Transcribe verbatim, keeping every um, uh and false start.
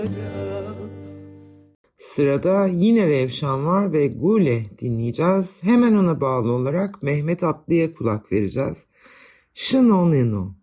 Sırada yine Revşan var ve Gule dinleyeceğiz. Hemen ona bağlı olarak Mehmet Atlı'ya kulak vereceğiz. Şınoneno.